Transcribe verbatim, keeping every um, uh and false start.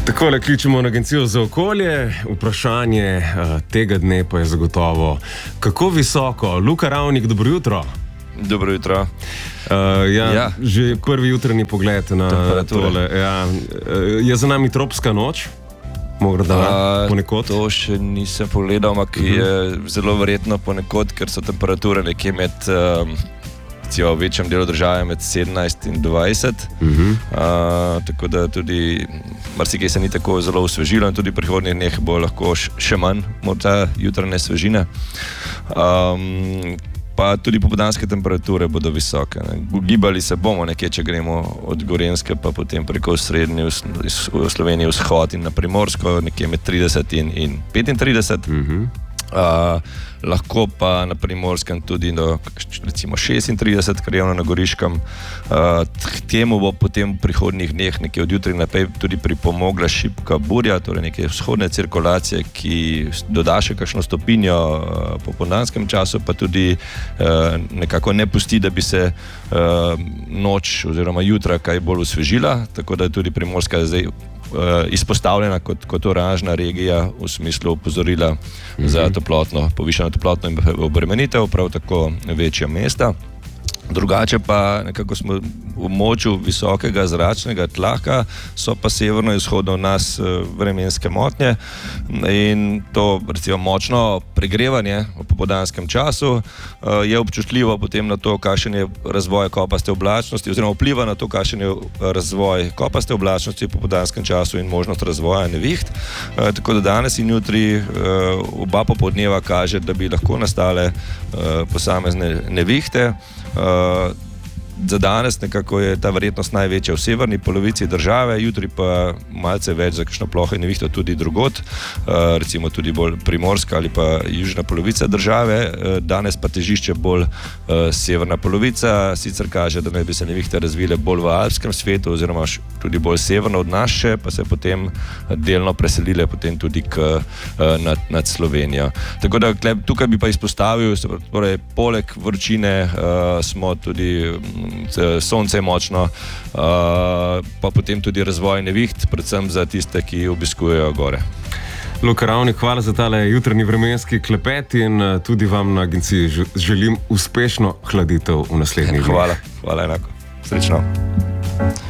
Takole kličemo na Agencijo za okolje. Vprašanje uh, tega dne pa je zagotovo, kako visoko? Luka Ravnik, dobro jutro. Dobro jutro. Uh, ja, ja. Že prvi jutranji pogled na tole. Ja, je za nami tropska noč? Morda ponekod? To še nisem pogledal, ampak uh -huh. je zelo verjetno ponekod, ker so temperature nekje med um, v večjem delu države med sedemnajst in dvajset. Uh -huh. uh, tako da tudi marsikaj se ni tako zelo osvežilo in tudi v prihodnjih dneh bo lahko še manj morda jutranje svežine. Um, pa tudi popoldanske temperature bodo visoke. Ne. Gibali se bomo nekje, če gremo od Gorenjske pa potem preko srednje v Sloveniji vzhod in na Primorsko, nekje med trideset in petintrideset. Uh-huh. Uh, lahko pa na Primorskem tudi do recimo šestintrideset, krajevno na Goriškem. Uh, k temu bo potem v prihodnjih dneh nekje od jutri naprej tudi pripomogla šibka burja, torej neke vzhodne cirkulacije, ki doda še kakšno stopinjo uh, po popoldanskem času, pa tudi uh, nekako ne pusti, da bi se uh, noč oziroma jutra kaj bolj osvežila, tako da je tudi Primorska zdaj Uh, izpostavljena kot, kot oranžna regija v smislu opozorila mm-hmm. za toplotno, povišeno toplotno in obremenitev, prav tako večja mesta. Drugače pa nekako smo v moču visokega zračnega tlaka, so pa severno in vzhodno od nas vremenske motnje in to recimo močno pregrevanje v popoldanskem času je občutljivo potem na to, kakšen je razvoj kopaste oblačnosti oziroma vpliva na to, kakšen je razvoj kopaste oblačnosti v popoldanskem času in možnost razvoja neviht. Tako da danes in jutri oba popoldneva kaže, da bi lahko nastale posamezne nevihte. Uh, za danes nekako je ta verjetnost največja v severni polovici države, jutri pa malce več za kakšno ploho in nevihto tudi drugod, uh, recimo tudi bolj primorska ali pa južna polovica države, uh, danes pa težišče bolj uh, severna polovica, sicer kaže, da naj bi se nevihte razvile bolj v alpskem svetu oziroma tudi bolj severno od nas še, pa se potem delno preselile potem tudi k, uh, nad, nad Slovenijo. Tako da tukaj bi pa izpostavil, torej poleg vročine uh, smo tudi sonce je močno, uh, pa potem tudi razvoj neviht, predvsem za tiste, ki obiskujejo gore. Luka Ravnik, hvala za tale jutranji vremenski klepet in tudi vam na agenciji želim uspešno hladitev v naslednjih dneh. Hvala, hvala enako. Srečno.